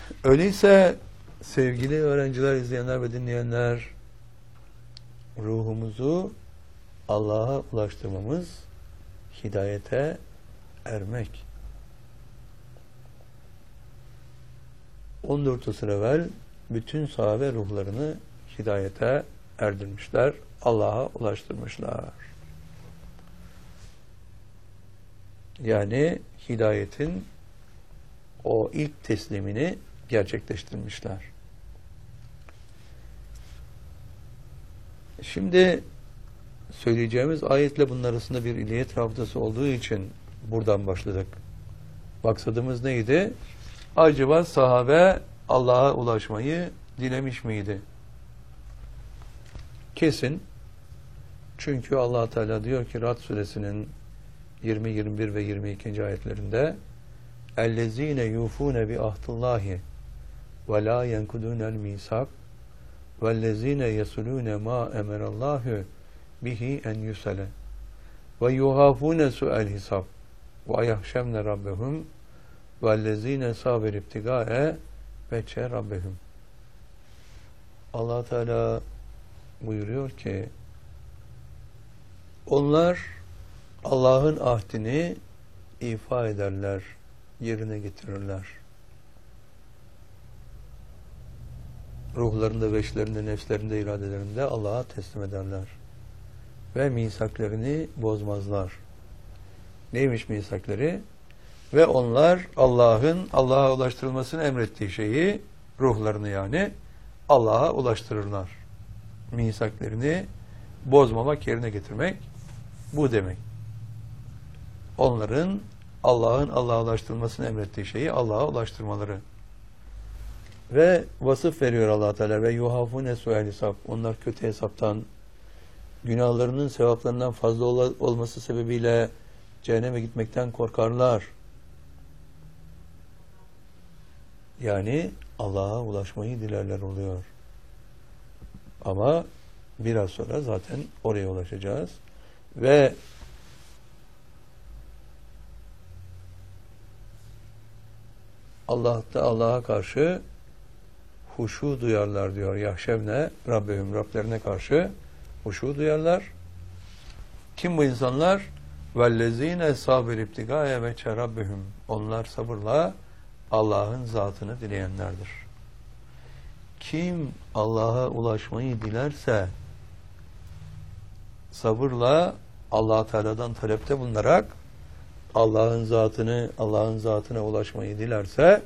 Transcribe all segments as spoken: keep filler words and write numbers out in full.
Öyleyse sevgili öğrenciler, izleyenler ve dinleyenler, ruhumuzu Allah'a ulaştırmamız, hidayete ermek. on dört asır evvel bütün sahabe ruhlarını hidayete erdirmişler, Allah'a ulaştırmışlar. Yani hidayetin o ilk teslimini gerçekleştirmişler. Şimdi söyleyeceğimiz ayetle bunun arasında bir iliyet rabıtası olduğu için buradan başladık. Maksadımız neydi? Acaba sahabe Allah'a ulaşmayı dilemiş miydi? Kesin. Çünkü Allah Teala diyor ki Rad suresinin yirmi, yirmi bir ve yirmi iki. ayetlerinde اَلَّذ۪ينَ يُوفُونَ بِعَهْدِ اللّٰهِ وَلَا يَنْكُدُونَ الْمِيثَاقَ وَالَّذ۪ينَ يَصُلُونَ مَا اَمَرَ اللّٰهُ بِهِ اَنْ يُصَلَ وَيُخَافُونَ سُوءَ الْحِسَابِ وَيَخْشَوْنَ رَبَّهُمْ وَالَّذ۪ينَ صَابِرُوا ابْتِغَاءَ وَجْهِ رَبِّهِمْ. Allah Teala buyuruyor ki onlar Allah'ın ahdini ifa ederler, yerine getirirler. Ruhlarında, veçlerinde, nefslerinde, iradelerinde Allah'a teslim ederler. Ve misaklarını bozmazlar. Neymiş misakları? Ve onlar Allah'ın Allah'a ulaştırılmasını emrettiği şeyi, ruhlarını yani Allah'a ulaştırırlar. Misaklarını bozmamak, yerine getirmek bu demek. Onların Allah'ın Allah'a ulaştırılmasını emrettiği şeyi Allah'a ulaştırmaları. Ve vasıf veriyor Allah Teala ve yuhafune su'el hesap. Onlar kötü hesaptan, günahlarının sevaplarından fazla ol olması sebebiyle cehenneme gitmekten korkarlar. Yani Allah'a ulaşmayı dilerler oluyor. Ama biraz sonra zaten oraya ulaşacağız. Ve Allah'ta Allah'a karşı huşu duyarlar diyor. Yahşevne Rabbehum, Rablerine karşı huşu duyarlar. Kim bu insanlar? Vellezine sabir ibtigâye ve çerabbehum. Onlar sabırla Allah'ın zatını dileyenlerdir. Kim Allah'a ulaşmayı dilerse sabırla Allah Teala'dan talepte bulunarak Allah'ın zatını, Allah'ın zatına ulaşmayı dilerse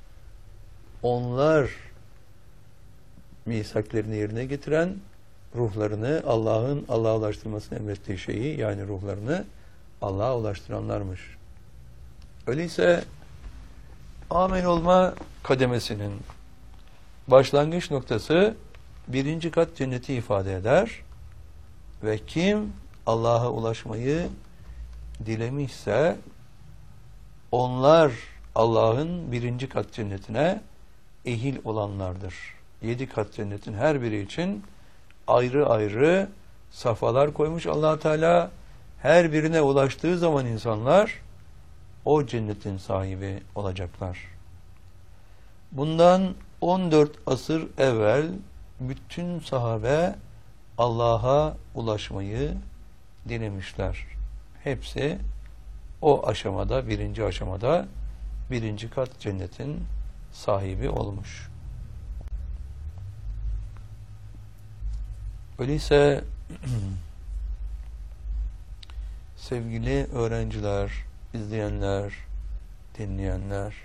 onlar misaklarını yerine getiren, ruhlarını Allah'ın Allah'a ulaştırmasını emrettiği şeyi, yani ruhlarını Allah'a ulaştıranlarmış. Öyleyse amel olma kademesinin başlangıç noktası birinci kat cenneti ifade eder ve kim Allah'a ulaşmayı dilemişse onlar Allah'ın birinci kat cennetine ehil olanlardır. Yedi kat cennetin her biri için ayrı ayrı safhalar koymuş Allah Teala. Her birine ulaştığı zaman insanlar o cennetin sahibi olacaklar. Bundan on dört asır evvel bütün sahabe Allah'a ulaşmayı dilemişler. Hepsi o aşamada, birinci aşamada birinci kat cennetin sahibi olmuş. Öyleyse sevgili öğrenciler, izleyenler, dinleyenler,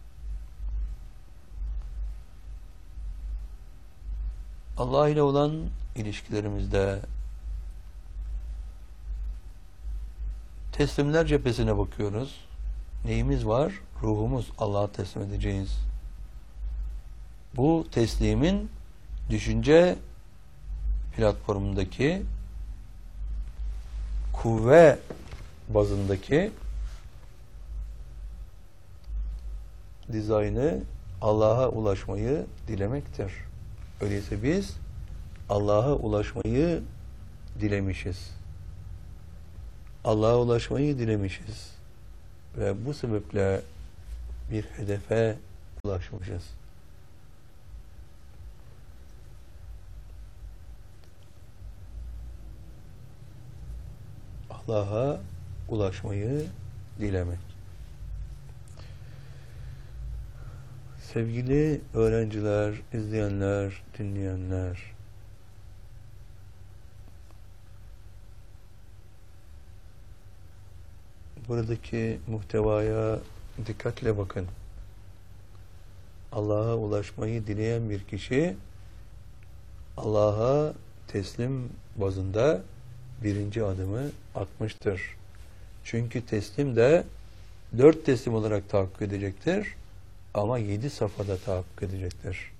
Allah ile olan ilişkilerimizde teslimler cephesine bakıyoruz. Neyimiz var? Ruhumuz. Allah'a teslim edeceğiz. Bu teslimin düşünce platformundaki kuvve bazındaki dizaynı Allah'a ulaşmayı dilemektir. Öyleyse biz Allah'a ulaşmayı dilemişiz. Allah'a ulaşmayı dilemişiz. Ve bu sebeple bir hedefe ulaşmışız. Allah'a ulaşmayı dilemek. Sevgili öğrenciler, izleyenler, dinleyenler, buradaki muhtevaya dikkatle bakın. Allah'a ulaşmayı dileyen bir kişi Allah'a teslim bazında birinci adımı atmıştır. Çünkü teslim de dört teslim olarak tahakkuk edecektir ama yedi safhada tahakkuk edecektir.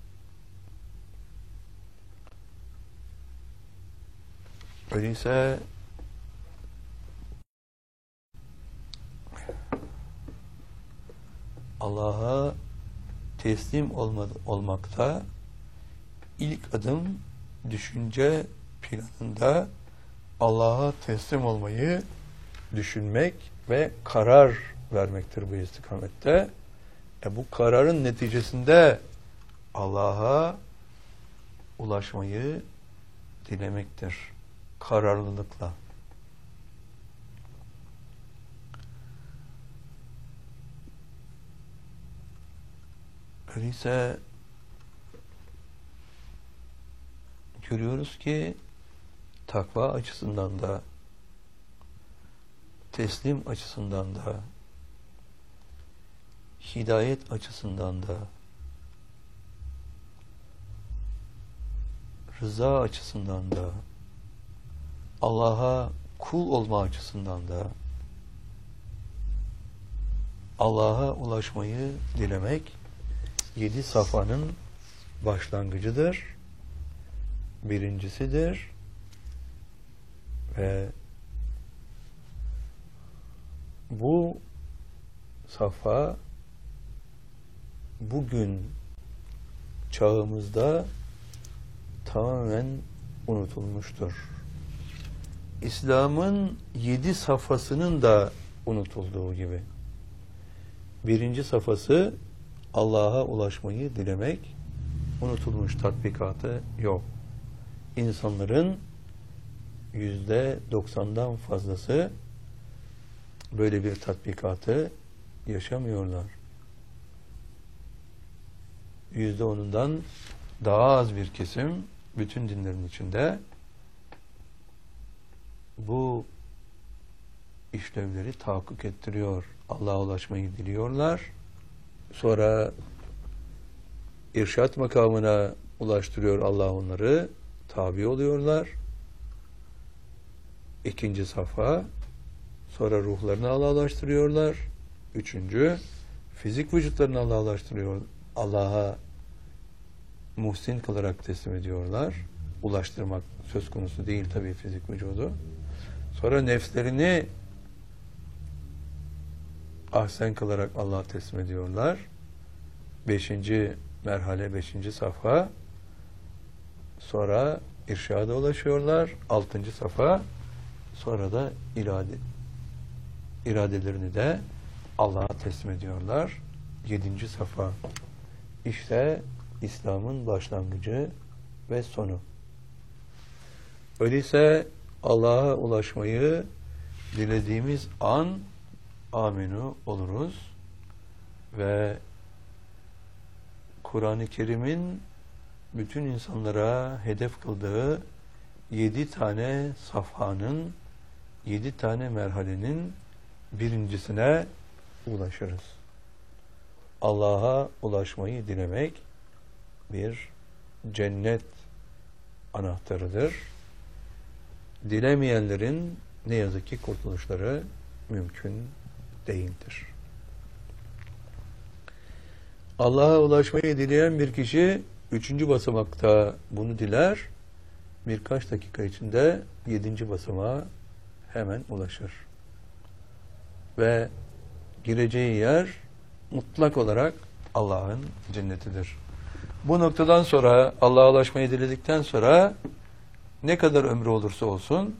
Öyleyse Allah'a teslim olma, olmakta ilk adım düşünce planında Allah'a teslim olmayı düşünmek ve karar vermektir bu istikamette. E bu kararın neticesinde Allah'a ulaşmayı dilemektir. Kararlılıkla. Öyleyse görüyoruz ki takva açısından da teslim açısından da hidayet açısından da rıza açısından da Allah'a kul olma açısından da Allah'a ulaşmayı dilemek yedi safhanın başlangıcıdır, birincisidir ve bu safha bugün çağımızda tamamen unutulmuştur. İslam'ın yedi safhasının da unutulduğu gibi. Birinci safhası Allah'a ulaşmayı dilemek unutulmuş, tatbikatı yok. İnsanların yüzde doksandan fazlası böyle bir tatbikatı yaşamıyorlar. Yüzde onundan daha az bir kesim bütün dinlerin içinde bu işlevleri tahakkuk ettiriyor. Allah'a ulaşmayı diliyorlar. Sonra irşat makamına ulaştırıyor Allah onları. Tabi oluyorlar. İkinci safha. Sonra ruhlarını Allah'a ulaştırıyorlar. Üçüncü, fizik vücutlarını Allah'a ulaştırıyor. Allah'a muhsin kılarak teslim ediyorlar. Ulaştırmak söz konusu değil tabii fizik vücudu. Sonra nefslerini ahsen kılarak Allah'a teslim ediyorlar. Beşinci merhale, beşinci safha. Sonra irşada ulaşıyorlar. Altıncı safha. Sonra da irade, iradelerini de Allah'a teslim ediyorlar. Yedinci safha. İşte İslam'ın başlangıcı ve sonu. Öyleyse Allah'a ulaşmayı dilediğimiz an aminu oluruz ve Kur'an-ı Kerim'in bütün insanlara hedef kıldığı yedi tane safhanın, yedi tane merhalenin birincisine ulaşırız. Allah'a ulaşmayı dilemek bir cennet anahtarıdır. Dilemeyenlerin ne yazık ki kurtuluşları mümkün değildir. Allah'a ulaşmayı dileyen bir kişi üçüncü basamakta bunu diler, birkaç dakika içinde yedinci basamağa hemen ulaşır. Ve gireceği yer mutlak olarak Allah'ın cennetidir. Bu noktadan sonra Allah'a ulaşmayı diledikten sonra ne kadar ömrü olursa olsun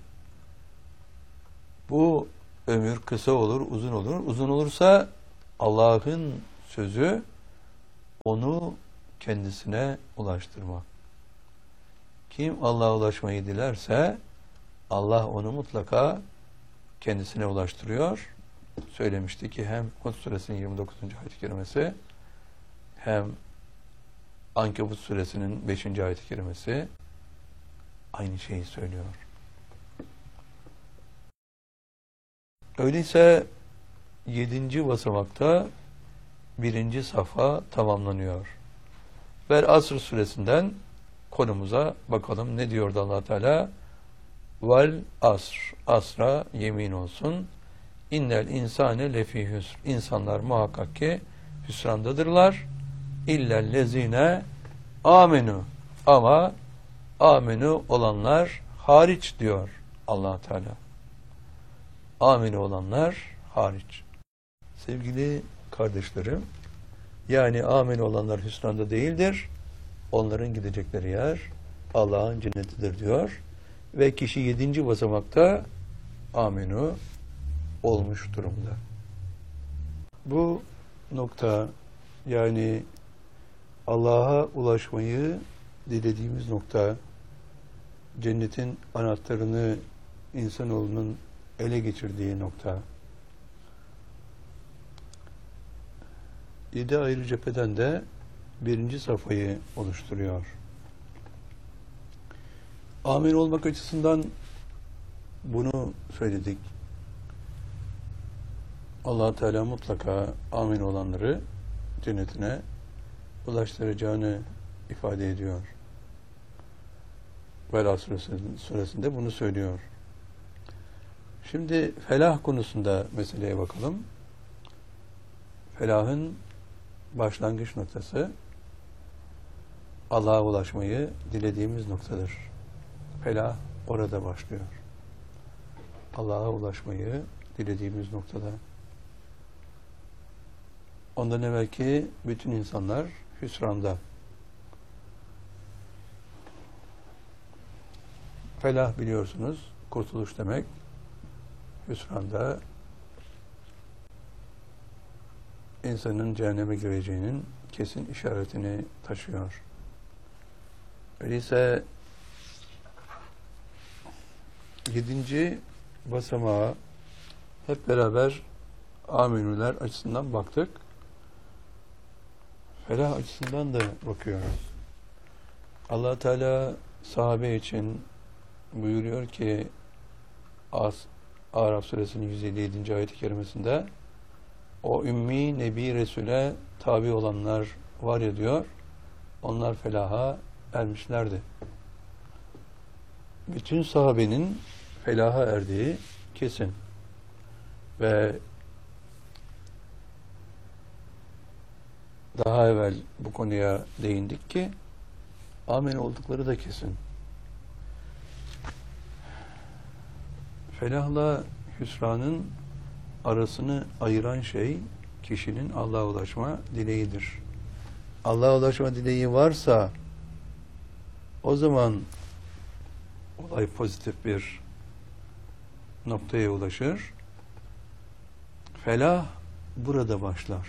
bu ömür kısa olur, uzun olur. Uzun olursa Allah'ın sözü onu kendisine ulaştırmak. Kim Allah'a ulaşmayı dilerse Allah onu mutlaka kendisine ulaştırıyor. Söylemişti ki hem Hud suresinin yirmi dokuzuncu ayet-i kerimesi hem Ankebut suresinin beşinci ayet-i kerimesi aynı şeyi söylüyor. Öyleyse yedinci basamakta birinci safha tamamlanıyor. Vel Asr suresinden konumuza bakalım. Ne diyordu Allah Teala? Vel asr. Asra yemin olsun. İnnel insane lefî hüsr. İnsanlar muhakkak ki hüsrandadırlar. İllellezine amenu. Ama amenu olanlar hariç diyor Allah Teala. Amenu olanlar hariç. Sevgili kardeşlerim, yani amenu olanlar hüsranda değildir. Onların gidecekleri yer Allah'ın cennetidir diyor. Ve kişi yedinci basamakta amenu olmuş durumda. Bu nokta, yani Allah'a ulaşmayı dilediğimiz nokta, cennetin anahtarını insanoğlunun ele geçirdiği nokta. Yedi ayrı cepheden de birinci safhayı oluşturuyor. Amin olmak açısından bunu söyledik. Allah Teala mutlaka amin olanları cennetine ulaştıracağını ifade ediyor. Vela suresinde bunu söylüyor. Şimdi felah konusunda meseleye bakalım. Felahın başlangıç noktası Allah'a ulaşmayı dilediğimiz noktadır. Felah orada başlıyor. Allah'a ulaşmayı dilediğimiz noktada. Ondan evvelki bütün insanlar hüsranda. Felah biliyorsunuz, kurtuluş demek. Hüsranda insanın cehenneme gireceğinin kesin işaretini taşıyor. Öyleyse yedinci basamağa hep beraber aminüler açısından baktık. Felah açısından da bakıyoruz. Allah Teala sahabe için buyuruyor ki As Araf suresinin yüz elli yedinci ayet-i kerimesinde o ümmi Nebi Resul'e tabi olanlar var ya diyor, onlar felaha ermişlerdi. Bütün sahabenin felaha erdiği kesin. Ve daha evvel bu konuya değindik ki amin oldukları da kesin. Felahla hüsranın arasını ayıran şey kişinin Allah'a ulaşma dileğidir. Allah'a ulaşma dileği varsa o zaman olay pozitif bir noktaya ulaşır. Felah burada başlar.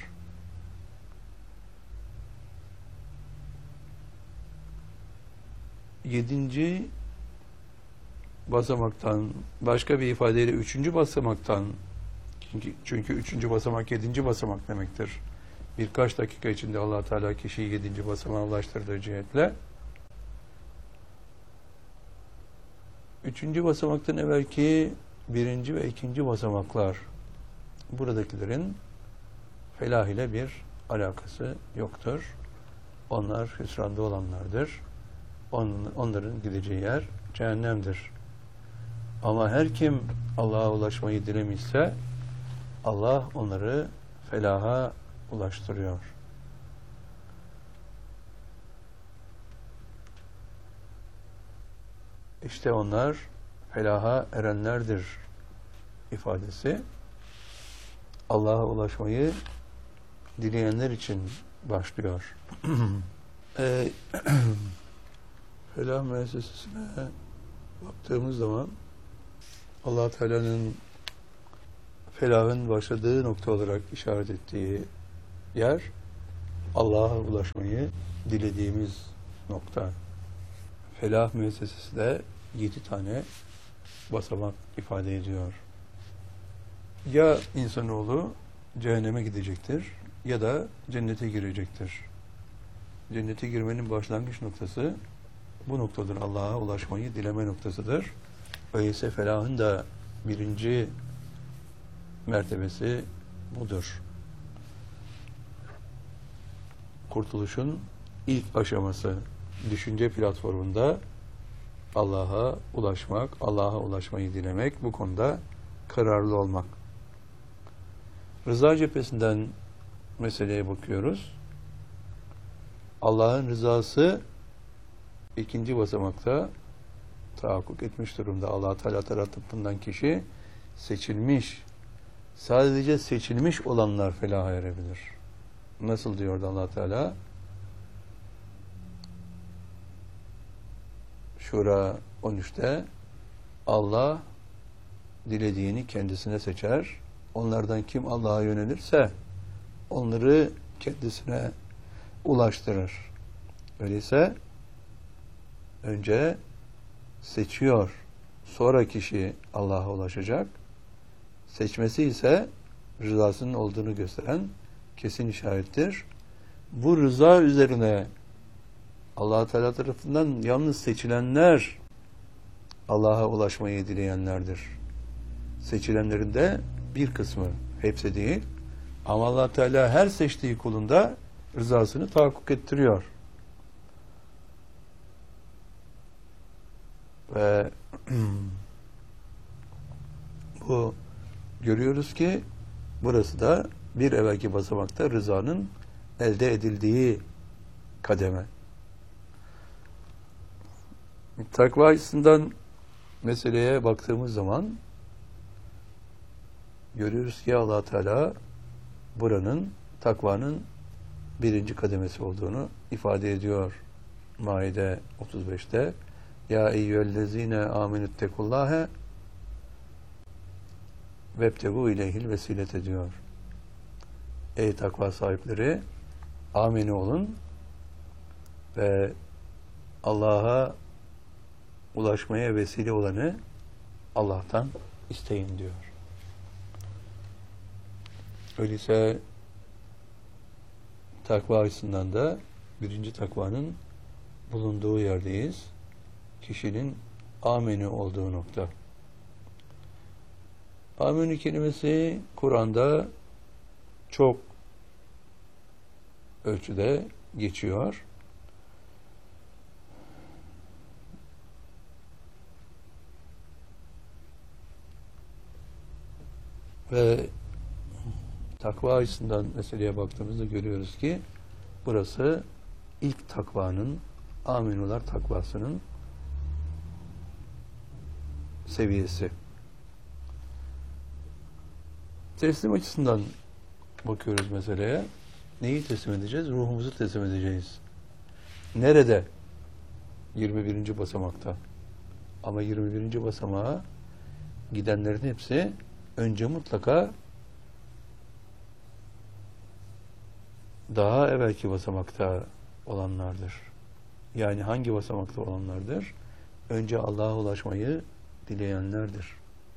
Yedinci basamaktan, başka bir ifadeyle üçüncü basamaktan, çünkü, çünkü üçüncü basamak yedinci basamak demektir. Birkaç dakika içinde Allah Teala kişiyi yedinci basamağa ulaştırdığı cihetle. Üçüncü basamaktan evvelki birinci ve ikinci basamaklar, buradakilerin felah ile bir alakası yoktur. Onlar hüsranda olanlardır. On, onların gideceği yer cehennemdir. Ama her kim Allah'a ulaşmayı dilemişse Allah onları felaha ulaştırıyor. İşte onlar felaha erenlerdir ifadesi Allah'a ulaşmayı dileyenler için başlıyor. e, Felah müessesesine baktığımız zaman Allah Teala'nın felahın başladığı nokta olarak işaret ettiği yer Allah'a ulaşmayı dilediğimiz nokta. Felah müessesesi de yedi tane basamak ifade ediyor. Ya insanoğlu cehenneme gidecektir ya da cennete girecektir. Cennete girmenin başlangıç noktası bu noktadır. Allah'a ulaşmayı dileme noktasıdır. Öyleyse felahın da birinci mertebesi budur. Kurtuluşun ilk aşaması düşünce platformunda Allah'a ulaşmak, Allah'a ulaşmayı dilemek, bu konuda kararlı olmak. Rıza cephesinden meseleye bakıyoruz. Allah'ın rızası ikinci basamakta tahakkuk etmiş durumda. Allah Teala tarafından kişi seçilmiş, sadece seçilmiş olanlar felaha erebilir. Nasıl diyordu Allah Teala? Şura on üçte Allah dilediğini kendisine seçer. Onlardan kim Allah'a yönelirse onları kendisine ulaştırır. Öyleyse önce seçiyor. Sonra kişi Allah'a ulaşacak. Seçmesi ise rızasının olduğunu gösteren kesin işarettir. Bu rıza üzerine Allah Teala tarafından yalnız seçilenler Allah'a ulaşmayı dileyenlerdir. Seçilenlerin de bir kısmı, hepsi değil. Ama Allah Teala her seçtiği kulunda rızasını tahakkuk ettiriyor. Ve bu görüyoruz ki burası da bir evvelki basamakta rızanın elde edildiği kademe. Takva açısından meseleye baktığımız zaman görüyoruz ki Allah Teala buranın takvanın birinci kademesi olduğunu ifade ediyor. Maide otuz beşte Ya eyyühellezine amenüttekullâhe vebtegu ileyhil vesilete diyor. Ey takva sahipleri, ameni olun ve Allah'a ulaşmaya vesile olanı Allah'tan isteyin diyor. Öyleyse takva açısından da birinci takvanın bulunduğu yerdeyiz. Kişinin ameni olduğu nokta. Ameni kelimesi Kur'an'da çok ölçüde geçiyor. Ve takva açısından meseleye baktığımızda görüyoruz ki burası ilk takvanın, amenular takvasının seviyesi. Teslim açısından bakıyoruz meseleye. Neyi teslim edeceğiz? Ruhumuzu teslim edeceğiz. Nerede? yirmi birinci basamakta. Ama yirmi birinci basamağa gidenlerin hepsi önce mutlaka daha evvelki basamakta olanlardır. Yani hangi basamakta olanlardır? Önce Allah'a ulaşmayı dileyenlerdir.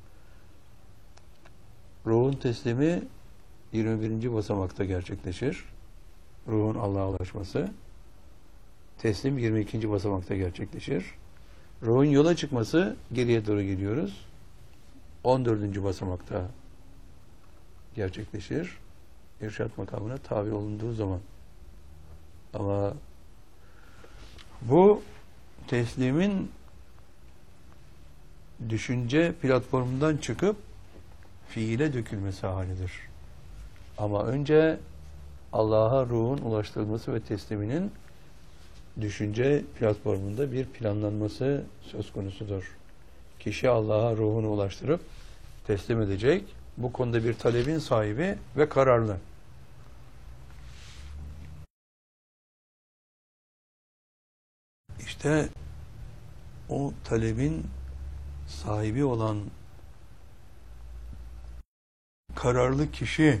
Ruhun teslimi yirmi birinci basamakta gerçekleşir. Ruhun Allah'a ulaşması. Teslim yirmi ikinci basamakta gerçekleşir. Ruhun yola çıkması, geriye doğru geliyoruz, on dördüncü basamakta gerçekleşir. İrşad makamına tabi olunduğu zaman. Ama bu teslimin düşünce platformundan çıkıp fiile dökülmesi halidir. Ama önce Allah'a ruhun ulaştırılması ve tesliminin düşünce platformunda bir planlanması söz konusudur. Kişi Allah'a ruhunu ulaştırıp teslim edecek. Bu konuda bir talebin sahibi ve kararlı. İşte o talebin sahibi olan kararlı kişi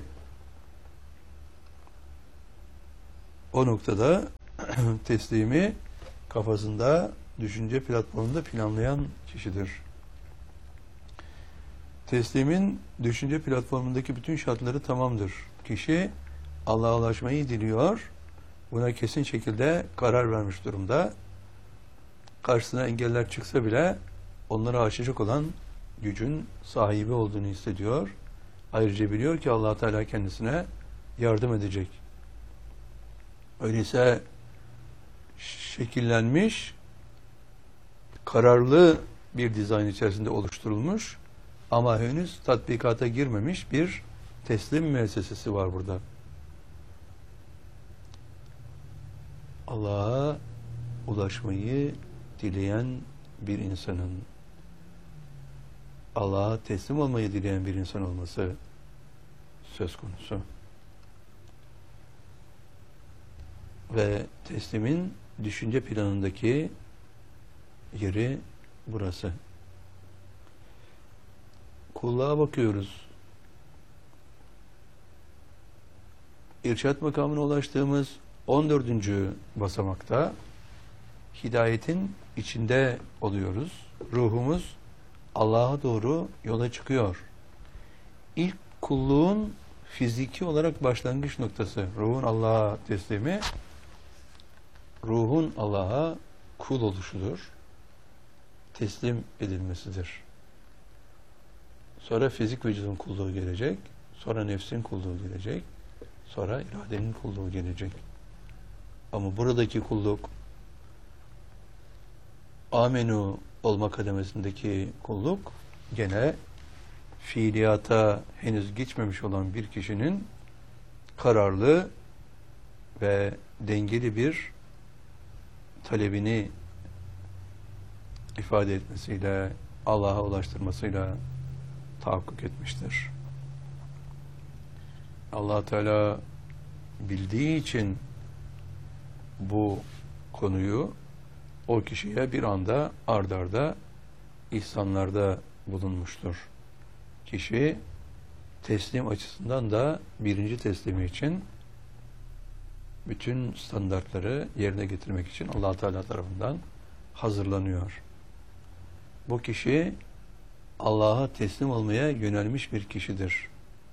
o noktada teslimi kafasında, düşünce platformunda planlayan kişidir. Teslimin düşünce platformundaki bütün şartları tamamdır. Kişi Allah'a ulaşmayı diliyor. Buna kesin şekilde karar vermiş durumda. Karşısına engeller çıksa bile onları aşacak olan gücün sahibi olduğunu hissediyor. Ayrıca biliyor ki Allah Teala kendisine yardım edecek. Öyleyse şekillenmiş, kararlı bir dizayn içerisinde oluşturulmuş ama henüz tatbikata girmemiş bir teslim müessesesi var burada. Allah'a ulaşmayı dileyen bir insanın, Allah'a teslim olmayı dileyen bir insan olması söz konusu. Ve teslimin düşünce planındaki yeri burası. Kulluğa bakıyoruz. İrşad makamına ulaştığımız on dördüncü basamakta hidayetin içinde oluyoruz. Ruhumuz Allah'a doğru yola çıkıyor. İlk kulluğun fiziki olarak başlangıç noktası, ruhun Allah'a teslimi, ruhun Allah'a kul oluşudur. Teslim edilmesidir. Sonra fizik vücudun kulluğu gelecek, sonra nefsin kulluğu gelecek, sonra iradenin kulluğu gelecek. Ama buradaki kulluk, amenu olma kademesindeki kulluk, gene fiiliyata henüz geçmemiş olan bir kişinin kararlı ve dengeli bir talebini ifade etmesiyle, Allah'a ulaştırmasıyla tahakkuk etmiştir. Allah Teala bildiği için bu konuyu o kişiye bir anda ard arda ihsanlarda bulunmuştur. Kişi teslim açısından da birinci teslimi için bütün standartları yerine getirmek için Allah Teala tarafından hazırlanıyor. Bu kişi Allah'a teslim olmaya yönelmiş bir kişidir.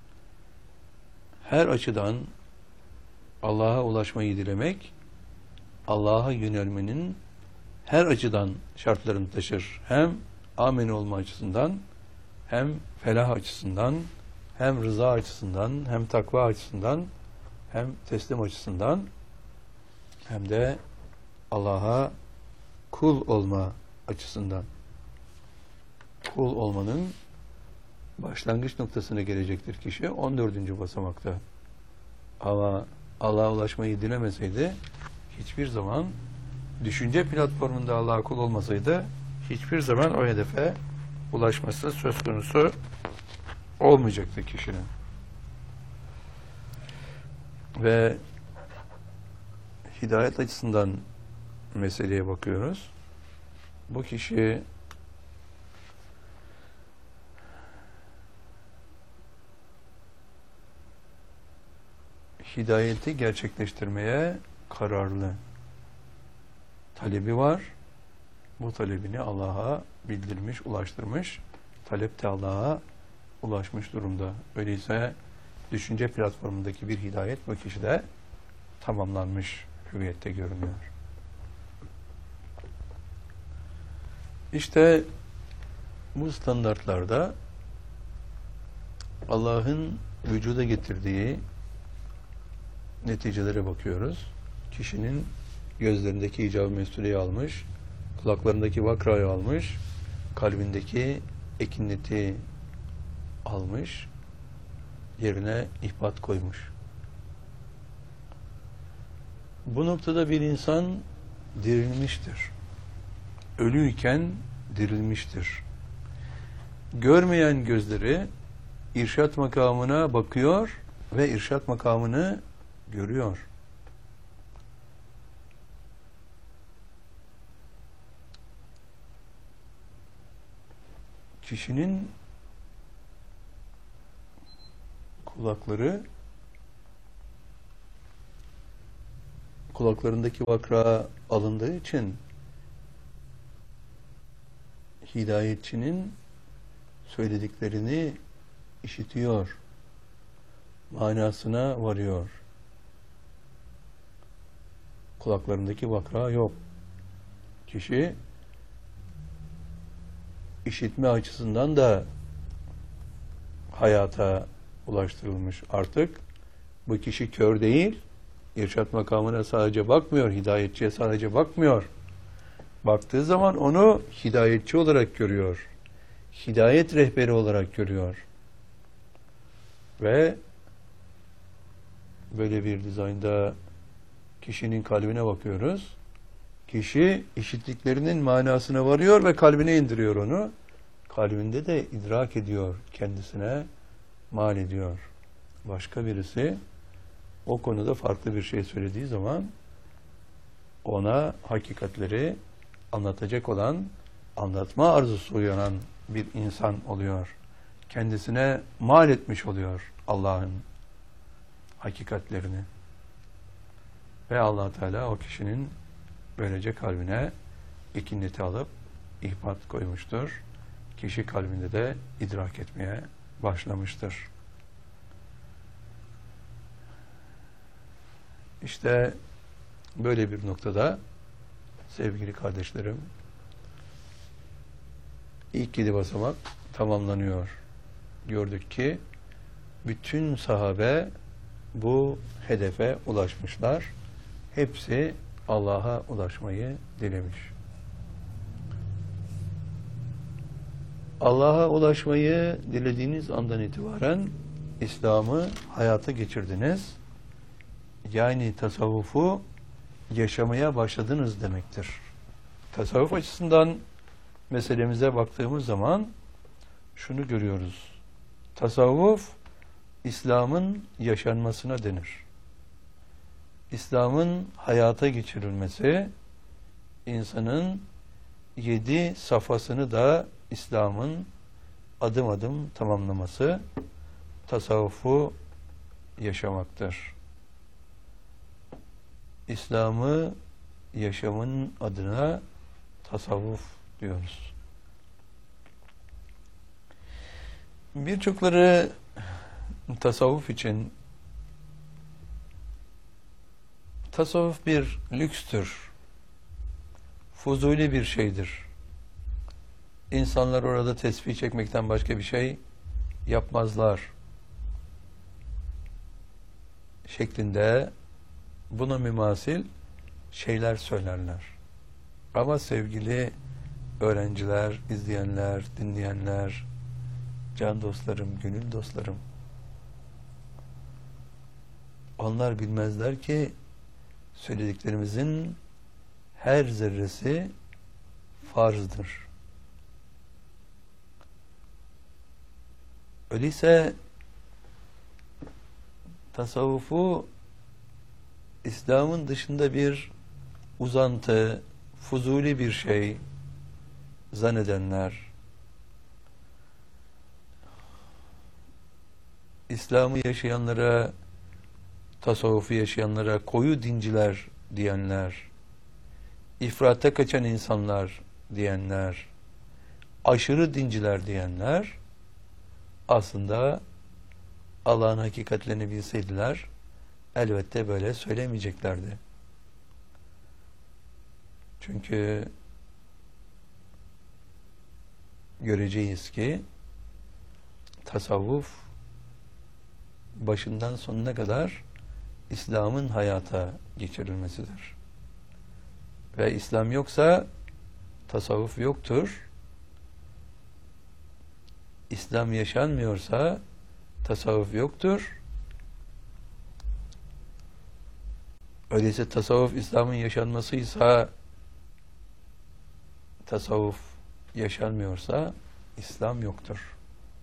Her açıdan Allah'a ulaşmayı dilemek, Allah'a yönelmenin her açıdan şartlarını taşır. Hem amin olma açısından, hem felah açısından, hem rıza açısından, hem takva açısından, hem teslim açısından, hem de Allah'a kul olma açısından. Kul olmanın başlangıç noktasına gelecektir kişi on dördüncü basamakta. Ama Allah'a ulaşmayı dilemeseydi, hiçbir zaman düşünce platformunda Allah'a kul olmasaydı, hiçbir zaman o hedefe ulaşması söz konusu olmayacaktı kişinin. Ve hidayet açısından meseleye bakıyoruz. Bu kişi hidayeti gerçekleştirmeye kararlı. Talebi var. Bu talebini Allah'a bildirmiş, ulaştırmış. Talep de Allah'a ulaşmış durumda. Öyleyse düşünce platformundaki bir hidayet bu kişide tamamlanmış hüviyette görünüyor. İşte bu standartlarda Allah'ın vücuda getirdiği neticelere bakıyoruz. Kişinin gözlerindeki icab-ı mesuleyi almış, kulaklarındaki vakrayı almış, kalbindeki ekineti almış, yerine ihbat koymuş. Bu noktada bir insan dirilmiştir. Ölüyken dirilmiştir. Görmeyen gözleri irşat makamına bakıyor ve irşat makamını görüyor. Kişinin kulakları kulaklarındaki vakra alındığı için hidayetçinin söylediklerini işitiyor, manasına varıyor. Kulaklarındaki vakra yok. Kişi işitme açısından da hayata ulaştırılmış. Artık bu kişi kör değil, irşat makamına sadece bakmıyor, hidayetçiye sadece bakmıyor. Baktığı zaman onu hidayetçi olarak görüyor. Hidayet rehberi olarak görüyor. Ve böyle bir dizaynda kişinin kalbine bakıyoruz. Kişi işittiklerinin manasına varıyor ve kalbine indiriyor onu. Kalbinde de idrak ediyor, kendisine mal ediyor. Başka birisi o konuda farklı bir şey söylediği zaman ona hakikatleri anlatacak olan, anlatma arzusu uyanan bir insan oluyor. Kendisine mal etmiş oluyor Allah'ın hakikatlerini. Ve Allah Teala o kişinin böylece kalbine ikinneti alıp ihbat koymuştur. Kişi kalbinde de idrak etmeye başlamıştır. İşte böyle bir noktada sevgili kardeşlerim, ilk yedi basamak tamamlanıyor. Gördük ki bütün sahabe bu hedefe ulaşmışlar. Hepsi Allah'a ulaşmayı dilemiş. Allah'a ulaşmayı dilediğiniz andan itibaren İslam'ı hayata geçirdiniz. Yani tasavvufu yaşamaya başladınız demektir. Tasavvuf açısından meselemize baktığımız zaman şunu görüyoruz. Tasavvuf, İslam'ın yaşanmasına denir. İslam'ın hayata geçirilmesi, insanın yedi safhasını da İslam'ın adım adım tamamlaması, tasavvufu yaşamaktır. İslam'ı yaşamın adına tasavvuf diyoruz. Birçokları tasavvuf için tasavvuf bir lükstür, fuzuli bir şeydir. İnsanlar orada tesbih çekmekten başka bir şey yapmazlar şeklinde buna mümasil şeyler söylerler. Ama sevgili öğrenciler, izleyenler, dinleyenler, can dostlarım, gönül dostlarım, onlar bilmezler ki söylediklerimizin her zerresi farzdır. Öyleyse tasavvufu İslam'ın dışında bir uzantı, fuzuli bir şey zannedenler, İslam'ı yaşayanlara, tasavvufu yaşayanlara koyu dinciler diyenler, ifrata kaçan insanlar diyenler, aşırı dinciler diyenler, aslında Allah'ın hakikatlerini bilseydiler, elbette böyle söylemeyeceklerdi. Çünkü göreceğiz ki tasavvuf başından sonuna kadar İslam'ın hayata geçirilmesidir. Ve İslam yoksa tasavvuf yoktur. İslam yaşanmıyorsa tasavvuf yoktur. Öyleyse tasavvuf İslam'ın yaşanmasıysa, tasavvuf yaşanmıyorsa İslam yoktur.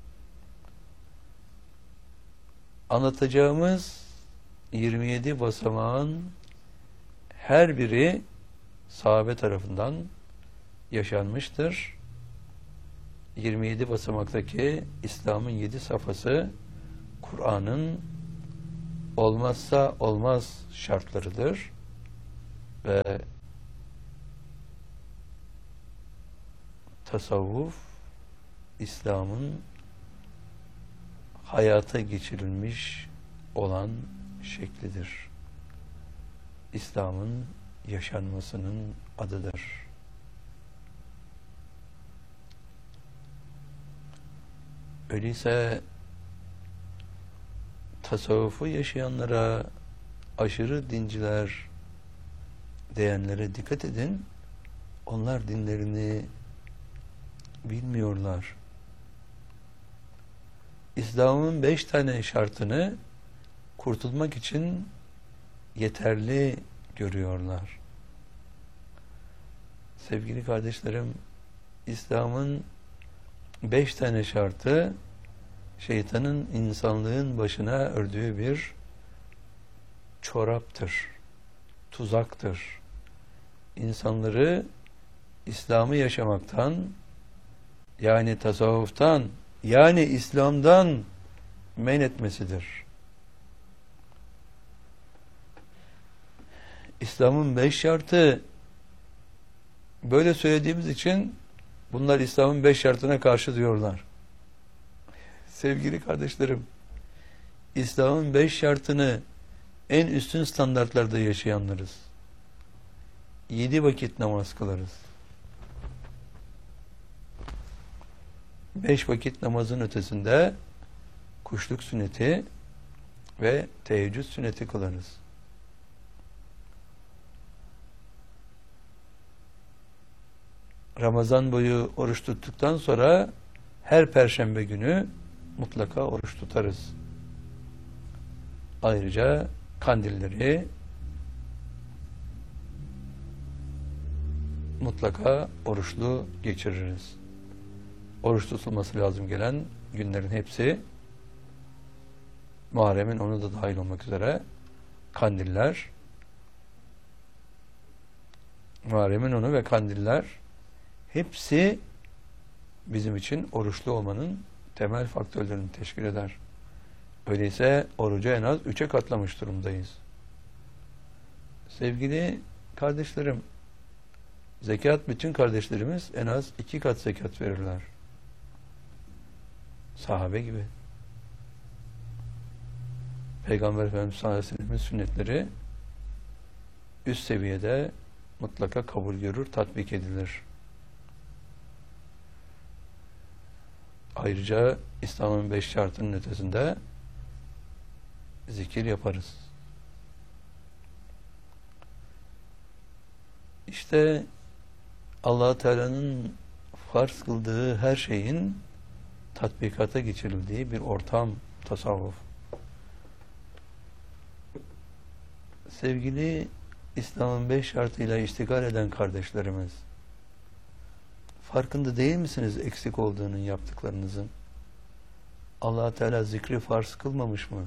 Anlatacağımız yirmi yedi basamağın her biri sahabe tarafından yaşanmıştır. yirmi yedi basamaktaki İslam'ın yedi safhası Kur'an'ın olmazsa olmaz şartlarıdır ve tasavvuf İslam'ın hayata geçirilmiş olan şeklidir. İslam'ın yaşanmasının adıdır. Öyleyse tasavvufu yaşayanlara, aşırı dinciler diyenlere dikkat edin. Onlar dinlerini bilmiyorlar. İslam'ın beş tane şartını kurtulmak için yeterli görüyorlar. Sevgili kardeşlerim, İslam'ın beş tane şartı şeytanın insanlığın başına ördüğü bir çoraptır, tuzaktır. İnsanları İslam'ı yaşamaktan, yani tasavvuftan, yani İslam'dan men etmesidir. İslam'ın beş şartı, böyle söylediğimiz için bunlar İslam'ın beş şartına karşı diyorlar. Sevgili kardeşlerim, İslam'ın beş şartını en üstün standartlarda yaşayanlarız. Yedi vakit namaz kılarız. Beş vakit namazın ötesinde kuşluk sünneti ve teheccüd sünneti kılarız. Ramazan boyu oruç tuttuktan sonra her perşembe günü mutlaka oruç tutarız. Ayrıca kandilleri mutlaka oruçlu geçiririz. Oruç tutulması lazım gelen günlerin hepsi, Muharrem'in onu da dahil olmak üzere, kandiller, Muharrem'in onu ve kandiller hepsi bizim için oruçlu olmanın temel faktörlerini teşkil eder. Öyleyse orucu en az üçe katlamış durumdayız. Sevgili kardeşlerim, zekat, bütün kardeşlerimiz en az iki kat zekat verirler. Sahabe gibi. Peygamber Efendimiz sallallahu aleyhi ve sellem'in sünnetleri üst seviyede mutlaka kabul görür, tatbik edilir. Ayrıca İslam'ın beş şartının ötesinde zikir yaparız. İşte Allah Teala'nın farz kıldığı her şeyin tatbikata geçirildiği bir ortam tasavvuf. Sevgili İslam'ın beş şartıyla iştigal eden kardeşlerimiz, farkında değil misiniz eksik olduğunun yaptıklarınızın? Allah Teala zikri farz kılmamış mı?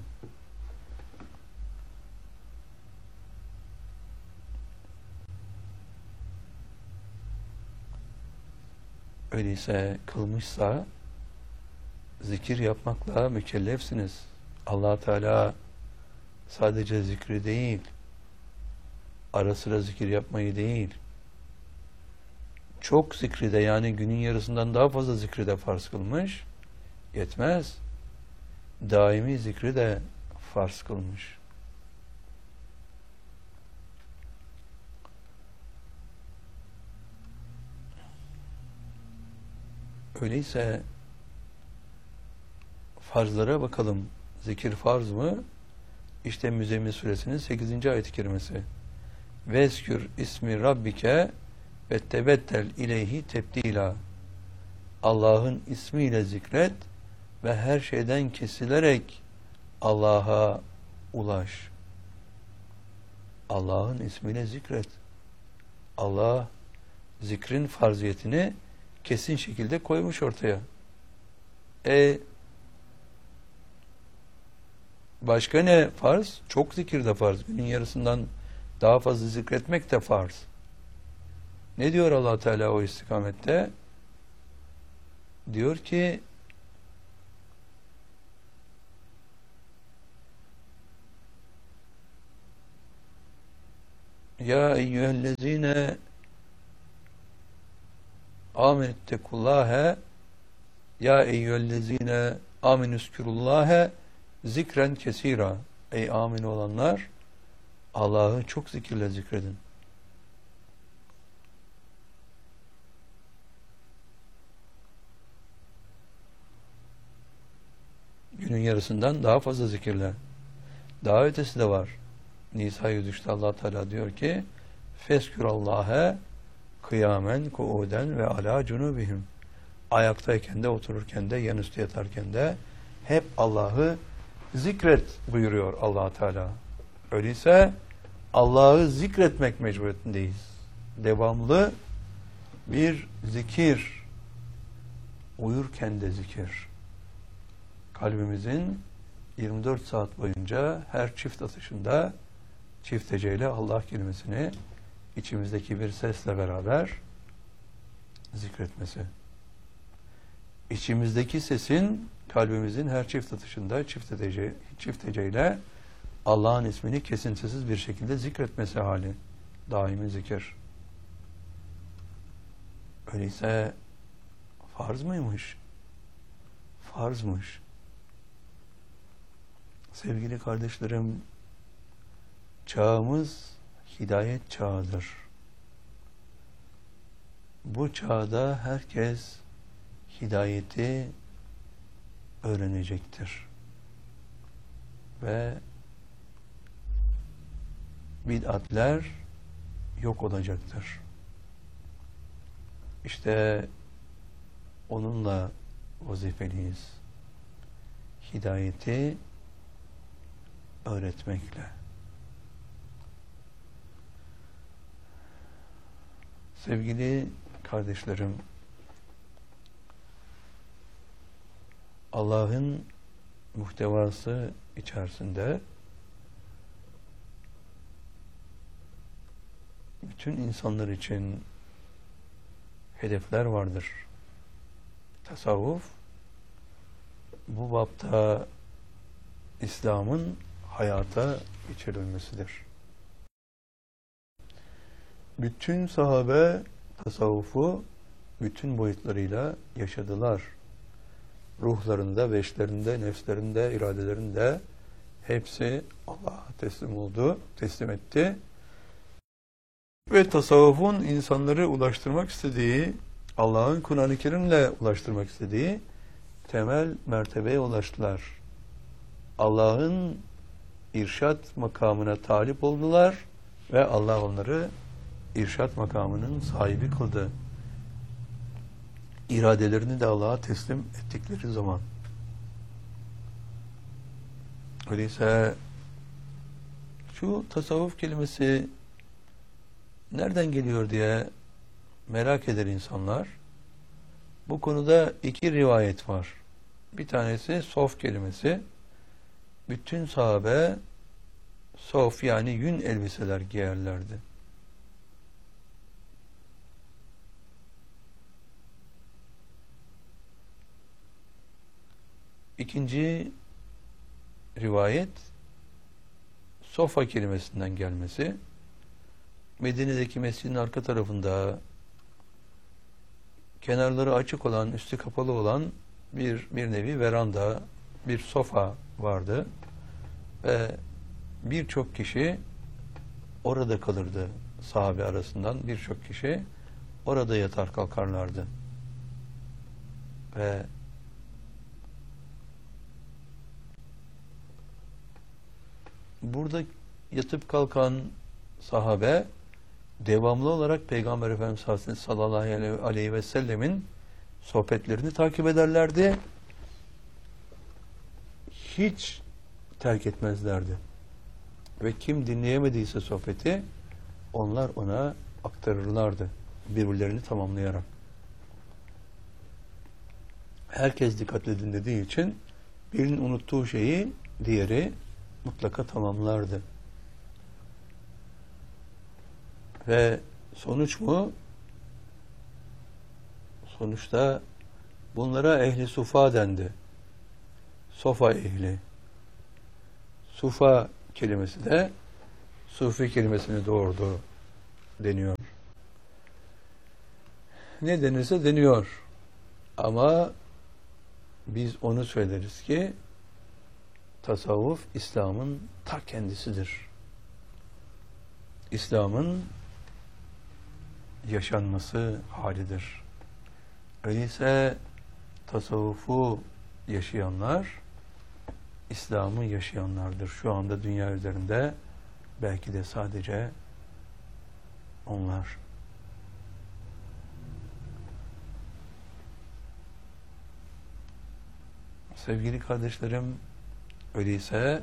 Öyleyse kılmışsa zikir yapmakla mükellefsiniz. Allah Teala sadece zikri değil, ara sıra zikir yapmayı değil, çok zikri de, yani günün yarısından daha fazla zikri de farz kılmış, yetmez. Daimi zikri de farz kılmış. Öyleyse farzlara bakalım. Zikir farz mı? İşte Müzzemmil Suresinin sekizinci ayet-i kerimesi. Vezkür ismi rabbike ve tebettel ileyhi tebdila. Allah'ın ismiyle zikret ve her şeyden kesilerek Allah'a ulaş. Allah'ın ismiyle zikret. Allah zikrin farziyetini kesin şekilde koymuş ortaya. E başka ne farz? Çok zikir de farz. Günün yarısından daha fazla zikretmek de farz. Ne diyor Allah Teala o istikamette? Diyor ki Ya eyyühellezine amenüttekullâhe Ya eyyühellezine aminüskürullâhe zikren kesira. Ey amin olanlar, Allah'ı çok zikirle zikredin. Günün yarısından daha fazla zikirle. Daha ötesi de var. Nisa yüz üçte Allah Teala diyor ki Feskürallâhe kıyamen, kuuden ve alâ cunubihim. Ayaktayken de, otururken de, yanüstü yatarken de hep Allah'ı zikret buyuruyor Allah Teala. Öyleyse Allah'ı zikretmek mecburiyetindeyiz. Devamlı bir zikir, uyurken de zikir. Kalbimizin yirmi dört saat boyunca her çift atışında çift heceyle Allah kelimesini içimizdeki bir sesle beraber zikretmesi. İçimizdeki sesin kalbimizin her çift atışında çift hece, çift heceyle Allah'ın ismini kesintisiz bir şekilde zikretmesi hali. Daimi zikir. Öyleyse farz mıymış? Farzmış. Sevgili kardeşlerim, çağımız hidayet çağıdır. Bu çağda herkes hidayeti öğrenecektir. Ve bid'atler yok olacaktır. İşte onunla vazifeliyiz. Hidayeti öğretmekle. Sevgili kardeşlerim, Allah'ın muhtevası içerisinde bütün insanlar için hedefler vardır. Tasavvuf bu bapta İslam'ın hayata geçirilmesidir. Bütün sahabe tasavvufu bütün boyutlarıyla yaşadılar. Ruhlarında, beşlerinde, nefslerinde, iradelerinde hepsi Allah'a teslim oldu, teslim etti. Ve tasavvufun insanları ulaştırmak istediği, Allah'ın Kur'an-ı Kerim'le ulaştırmak istediği temel mertebeye ulaştılar. Allah'ın irşat makamına talip oldular ve Allah onları irşat makamının sahibi kıldı. İradelerini de Allah'a teslim ettikleri zaman. Öyleyse şu tasavvuf kelimesi nereden geliyor diye merak eder insanlar. Bu konuda iki rivayet var. Bir tanesi sof kelimesi. Bütün sahabe sof yani yün elbiseler giyerlerdi. İkinci rivayet sofa kelimesinden gelmesi. Medine'deki mescidin arka tarafında kenarları açık olan, üstü kapalı olan bir bir nevi veranda, bir sofa vardı ve birçok kişi orada kalırdı. Sahabe arasından birçok kişi orada yatar kalkarlardı. Ve burada yatıp kalkan sahabe devamlı olarak Peygamber Efendimiz sallallahu aleyhi ve sellemin sohbetlerini takip ederlerdi. Hiç terk etmezlerdi. Ve kim dinleyemediyse sohbeti onlar ona aktarırlardı. Birbirlerini tamamlayarak. Herkes dikkatle dinlediği için birinin unuttuğu şeyi diğeri mutlaka tamamlardı. Ve sonuç mu? Sonuçta bunlara ehli sufa dendi. Sofa ehli. Sufa kelimesi de sufi kelimesini doğurdu deniyor. Ne denirse deniyor. Ama biz onu söyleriz ki tasavvuf İslam'ın ta kendisidir. İslam'ın yaşanması halidir. Öyleyse tasavvufu yaşayanlar İslam'ı yaşayanlardır. Şu anda dünya üzerinde belki de sadece onlar. Sevgili kardeşlerim, öyleyse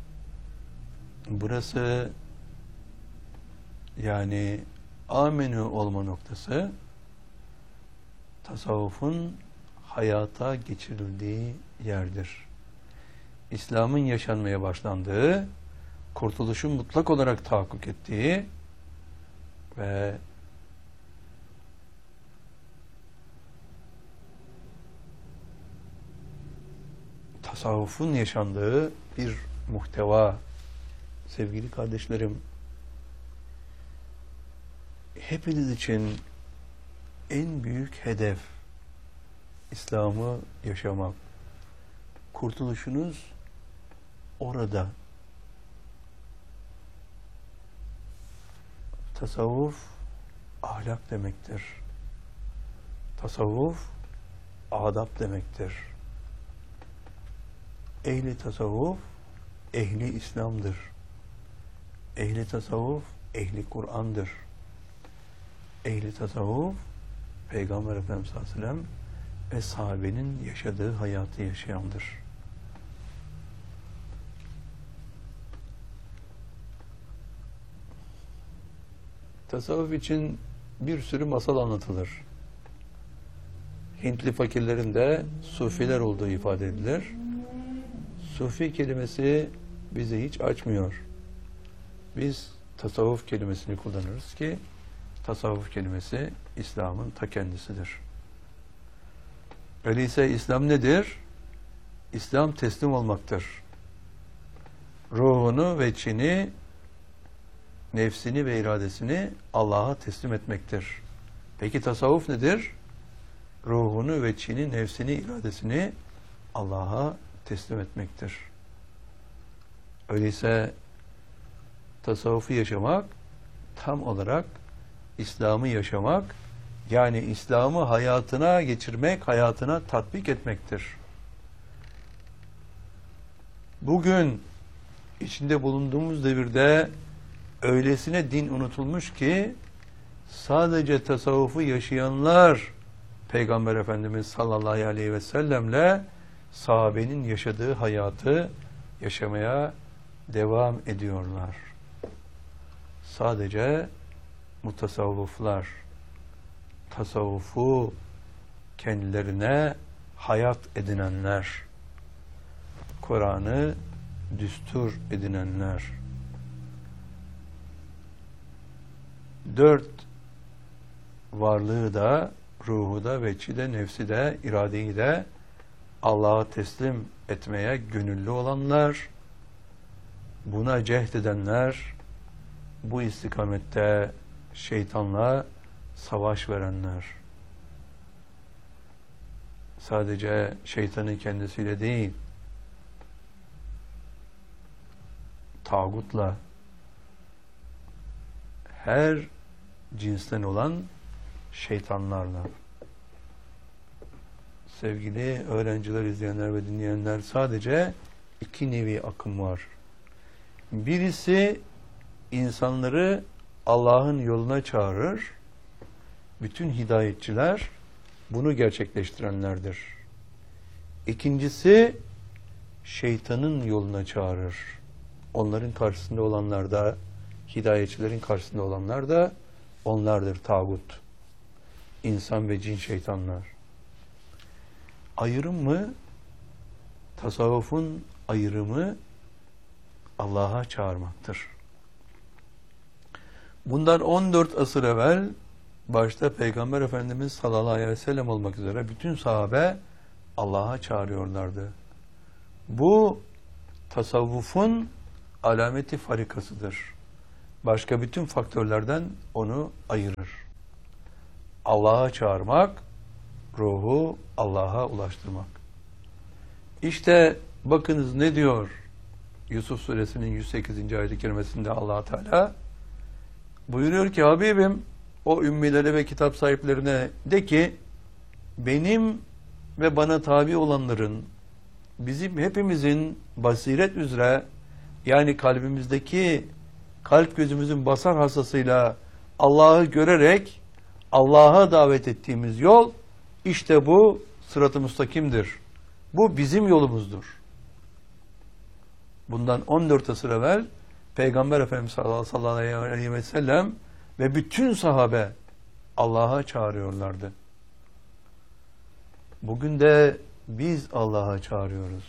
burası yani amenü olma noktası tasavvufun hayata geçirildiği yerdir. İslam'ın yaşanmaya başlandığı, kurtuluşun mutlak olarak tahakkuk ettiği ve tasavvufun yaşandığı bir muhteva. Sevgili kardeşlerim, hepiniz için en büyük hedef İslam'ı yaşamak. Kurtuluşunuz orada. Tasavvuf ahlak demektir. Tasavvuf adab demektir. Ehli tasavvuf ehli İslam'dır. Ehli tasavvuf ehli Kur'an'dır. Ehli tasavvuf Peygamber Efendimiz sallallahu aleyhi ve sellem ve sahabenin yaşadığı hayatı yaşayandır. Tasavvuf için bir sürü masal anlatılır. Hintli fakirlerin de sufiler olduğu ifade edilir. Sufi kelimesi bizi hiç açmıyor. Biz tasavvuf kelimesini kullanırız ki tasavvuf kelimesi İslam'ın ta kendisidir. Öyleyse İslam nedir? İslam teslim olmaktır. Ruhunu ve içini, nefsini ve iradesini Allah'a teslim etmektir. Peki tasavvuf nedir? Ruhunu ve içini, nefsini, iradesini Allah'a teslim etmektir. Öyleyse tasavvufu yaşamak tam olarak İslam'ı yaşamak, yani İslam'ı hayatına geçirmek, hayatına tatbik etmektir. Bugün içinde bulunduğumuz devirde öylesine din unutulmuş ki sadece tasavvufu yaşayanlar Peygamber Efendimiz sallallahu aleyhi ve sellemle sahabenin yaşadığı hayatı yaşamaya devam ediyorlar. Sadece mutasavvıflar tasavvufu kendilerine hayat edinenler, Kur'an'ı düstur edinenler, dört varlığı da, ruhu da, veçi de, nefsi de, iradeyi de Allah'a teslim etmeye gönüllü olanlar, buna cehd edenler, bu istikamette şeytanla savaş verenler. Sadece şeytanın kendisiyle değil, tağutla, her cinsten olan şeytanlarla. Sevgili öğrenciler, izleyenler ve dinleyenler, sadece iki nevi akım var. Birisi insanları Allah'ın yoluna çağırır. Bütün hidayetçiler bunu gerçekleştirenlerdir. İkincisi şeytanın yoluna çağırır. Onların karşısında olanlar da, hidayetçilerin karşısında olanlar da onlardır, tağut. İnsan ve cin şeytanlar. Ayrım mı? Tasavvufun ayrımı Allah'a çağırmaktır. Bundan on dört asır evvel başta Peygamber Efendimiz sallallahu aleyhi ve sellem olmak üzere bütün sahabe Allah'a çağırıyorlardı. Bu tasavvufun alameti farikasıdır. Başka bütün faktörlerden onu ayırır. Allah'a çağırmak, ruhu Allah'a ulaştırmak. İşte bakınız ne diyor Yusuf Suresinin yüz sekizinci ayet-i kerimesinde Allah Teala buyuruyor ki Habibim o ümmilere ve kitap sahiplerine de ki benim ve bana tabi olanların bizim hepimizin basiret üzere yani kalbimizdeki kalp gözümüzün basar hasasıyla Allah'ı görerek Allah'a davet ettiğimiz yol işte bu sırat-ı müstakimdir. Bu bizim yolumuzdur. Bundan on dört asır evvel Peygamber Efendimiz sallallahu aleyhi ve sellem ve bütün sahabe Allah'a çağırıyorlardı. Bugün de biz Allah'a çağırıyoruz.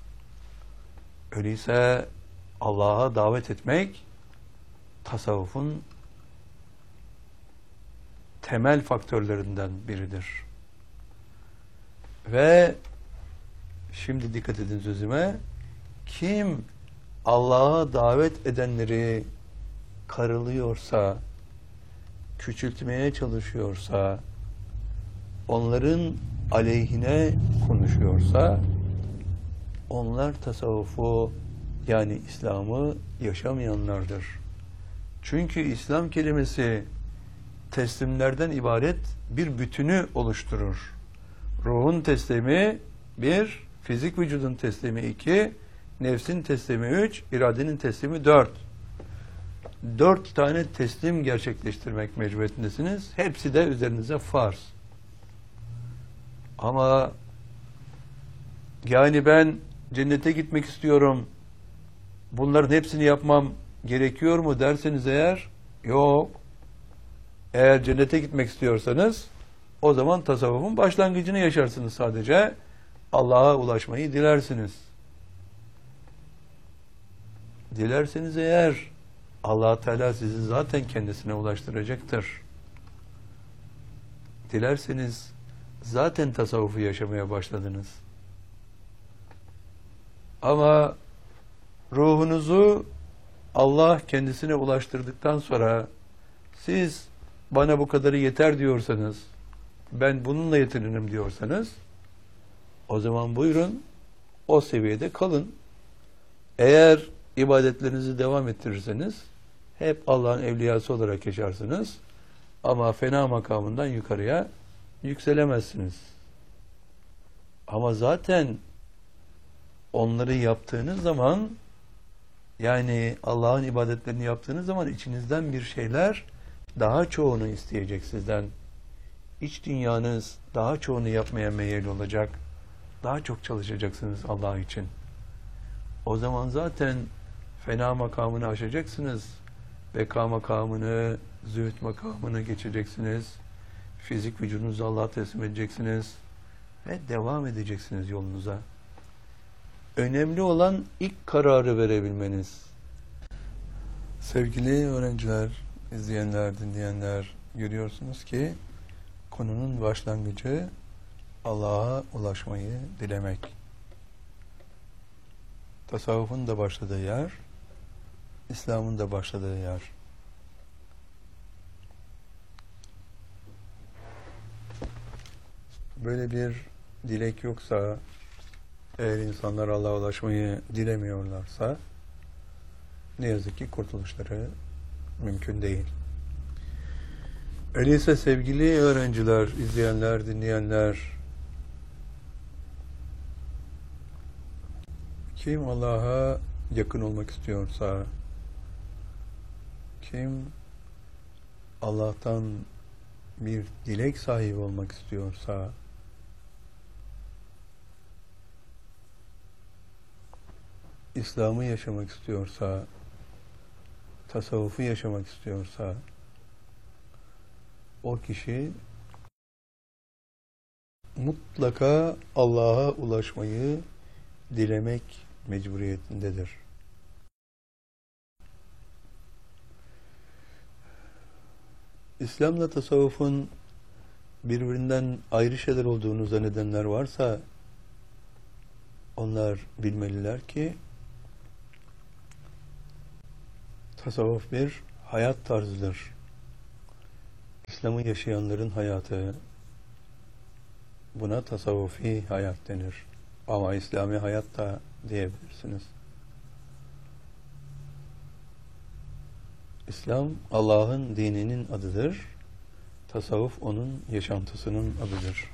Öyleyse Allah'a davet etmek tasavvufun temel faktörlerinden biridir. Ve şimdi dikkat edin sözüme. Kim Allah'a davet edenleri karılıyorsa, küçültmeye çalışıyorsa, onların aleyhine konuşuyorsa, onlar tasavvufu yani İslam'ı yaşamayanlardır. Çünkü İslam kelimesi teslimlerden ibaret bir bütünü oluşturur. Ruhun teslimi bir, fizik vücudun teslimi iki, nefsin teslimi üç, iradenin teslimi dört. Dört tane teslim gerçekleştirmek mecburiyetindesiniz. Hepsi de üzerinize farz. Ama yani ben cennete gitmek istiyorum, bunların hepsini yapmam gerekiyor mu derseniz eğer, yok. Eğer cennete gitmek istiyorsanız o zaman tasavvufun başlangıcını yaşarsınız sadece. Allah'a ulaşmayı dilersiniz. Dilerseniz eğer Allah Teala sizi zaten kendisine ulaştıracaktır. Dilerseniz zaten tasavvufu yaşamaya başladınız. Ama ruhunuzu Allah kendisine ulaştırdıktan sonra siz bana bu kadarı yeter diyorsanız, ben bununla yetinirim diyorsanız, o zaman buyurun o seviyede kalın. Eğer ibadetlerinizi devam ettirirseniz hep Allah'ın evliyası olarak yaşarsınız. Ama fena makamından yukarıya yükselemezsiniz. Ama zaten onları yaptığınız zaman, yani Allah'ın ibadetlerini yaptığınız zaman içinizden bir şeyler daha çoğunu isteyecek sizden. İç dünyanız daha çoğunu yapmaya meyilli olacak. Daha çok çalışacaksınız Allah için. O zaman zaten fena makamını aşacaksınız. Beka makamını, zühd makamını geçeceksiniz. Fizik vücudunuzu Allah'a teslim edeceksiniz. Ve devam edeceksiniz yolunuza. Önemli olan ilk kararı verebilmeniz. Sevgili öğrenciler, izleyenler, dinleyenler, görüyorsunuz ki konunun başlangıcı Allah'a ulaşmayı dilemek. Tasavvufun da başladığı yer, İslam'ın da başladığı yer. Böyle bir dilek yoksa, eğer insanlar Allah'a ulaşmayı dilemiyorlarsa, ne yazık ki kurtuluşları mümkün değil. Öyleyse sevgili öğrenciler, izleyenler, dinleyenler, kim Allah'a yakın olmak istiyorsa, kim Allah'tan bir dilek sahibi olmak istiyorsa, İslam'ı yaşamak istiyorsa, tasavvufu yaşamak istiyorsa, o kişi mutlaka Allah'a ulaşmayı dilemek mecburiyetindedir. İslam'la tasavvufun birbirinden ayrı şeyler olduğunu zannedenler varsa, onlar bilmeliler ki tasavvuf bir hayat tarzıdır. İslam'ı yaşayanların hayatı, buna tasavvufi hayat denir. Ama İslami hayat da diyebilirsiniz. İslam Allah'ın dininin adıdır. Tasavvuf onun yaşantısının adıdır.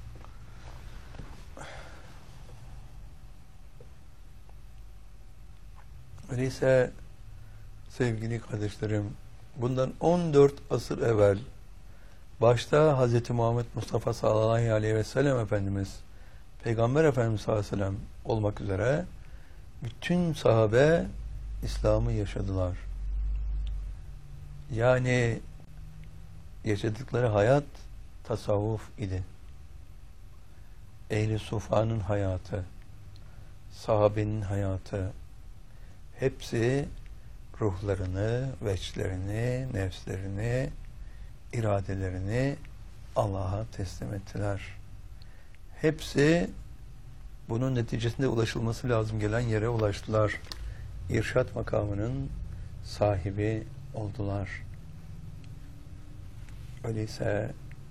Öyleyse sevgili kardeşlerim, bundan on dört asır evvel başta Hz. Muhammed Mustafa sallallahu aleyhi ve sellem Efendimiz, Peygamber Efendimiz sallallahu aleyhi ve sellem olmak üzere bütün sahabe İslam'ı yaşadılar. Yani yaşadıkları hayat tasavvuf idi. Ehl-i Sufa'nın hayatı, sahabenin hayatı, hepsi ruhlarını, veçlerini, nefslerini, iradelerini Allah'a teslim ettiler. Hepsi bunun neticesinde ulaşılması lazım gelen yere ulaştılar. İrşad makamının sahibi oldular. Öyleyse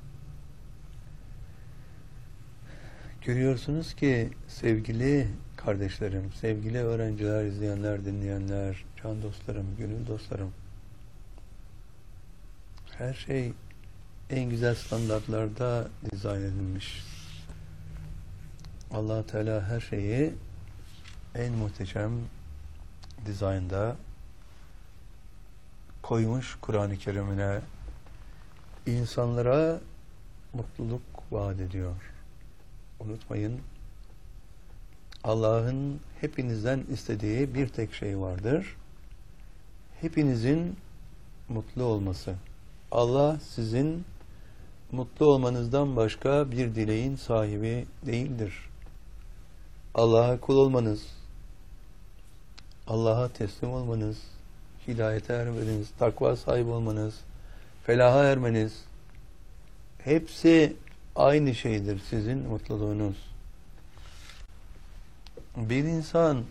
görüyorsunuz ki sevgili kardeşlerim, sevgili öğrenciler, izleyenler, dinleyenler, can dostlarım, gönül dostlarım, her şey en güzel standartlarda dizayn edilmiş. Allah Teala her şeyi en muhteşem dizaynda koymuş Kur'an-ı Kerim'ine. İnsanlara mutluluk vaat ediyor. Unutmayın, Allah'ın hepinizden istediği bir tek şey vardır. Hepinizin mutlu olması. Allah sizin mutlu olmanızdan başka bir dileğin sahibi değildir. Allah'a kul olmanız, Allah'a teslim olmanız, hidayete ermeniz, takva sahibi olmanız, felaha ermeniz, hepsi aynı şeydir sizin mutluluğunuz. Bir insan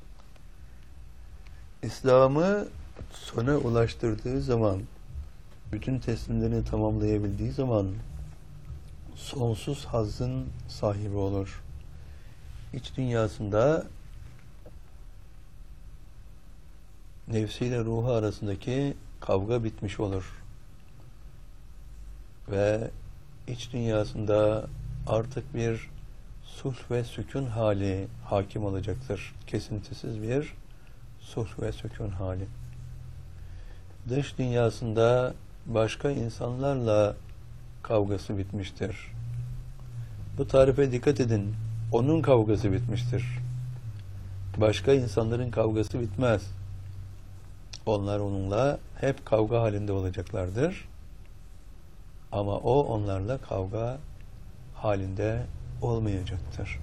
İslam'ı sona ulaştırdığı zaman, bütün teslimlerini tamamlayabildiği zaman sonsuz hazzın sahibi olur. İç dünyasında nefsiyle ruhu arasındaki kavga bitmiş olur. Ve iç dünyasında artık bir sulh ve sükun hali hakim olacaktır. Kesintisiz bir sulh ve sükun hali. Dış dünyasında başka insanlarla kavgası bitmiştir. Bu tarife dikkat edin. Onun kavgası bitmiştir. Başka insanların kavgası bitmez. Onlar onunla hep kavga halinde olacaklardır. Ama o onlarla kavga halinde olmayacaktır.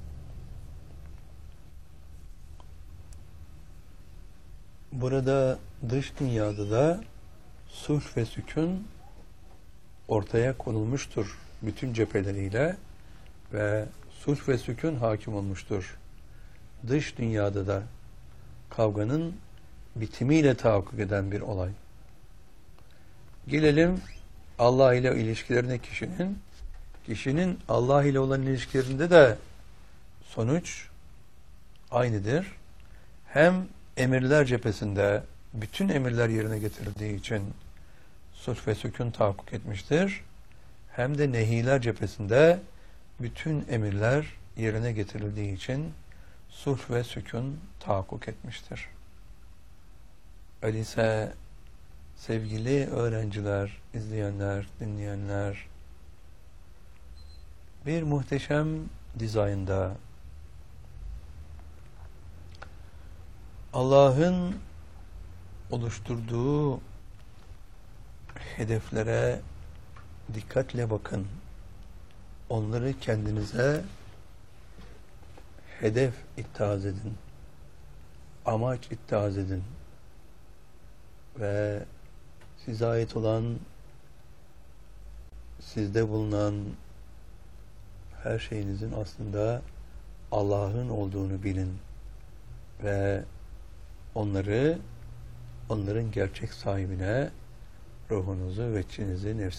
Burada dış dünyada da sulh ve sükun ortaya konulmuştur bütün cepheleriyle ve sulh ve sükun hakim olmuştur. Dış dünyada da kavganın bitimiyle tahakkuk eden bir olay. Gelelim Allah ile ilişkilerine kişinin, kişinin Allah ile olan ilişkilerinde de sonuç aynıdır. Hem emirler cephesinde bütün emirler yerine getirildiği için sulh ve sükun tahakkuk etmiştir. Hem de nehiler cephesinde bütün emirler yerine getirildiği için sulh ve sükun tahakkuk etmiştir. Öyleyse sevgili öğrenciler, izleyenler, dinleyenler, bir muhteşem dizaynda Allah'ın oluşturduğu hedeflere dikkatle bakın. Onları kendinize hedef ittihaz edin. Amaç ittihaz edin. Ve size ait olan, sizde bulunan her şeyinizin aslında Allah'ın olduğunu bilin. Ve onları, onların gerçek sahibine ruhunuzu, veçinizi, nefsinizi